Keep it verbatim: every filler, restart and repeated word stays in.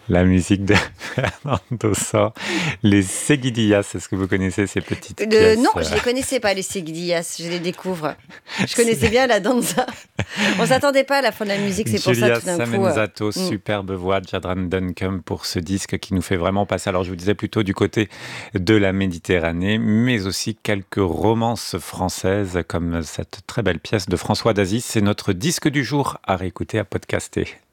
La musique de Fernando Sor. Les Seguidillas, est-ce que vous connaissez ces petites Euh, pièces? non, euh, je les connaissais pas, les seguidillas, je les découvre. Je connaissais bien la danza. On s'attendait pas à la fin de la musique, c'est pour ça Julia tout d'un coup. euh, Samenzato, hmm. superbe voix, Jadran Duncombe pour ce disque qui nous fait vraiment passer, alors je vous disais plutôt du côté de la Méditerranée, mais aussi quelques romances françaises comme cette très belle pièce de François Dazy. C'est notre disque du jour à réécouter, à podcaster.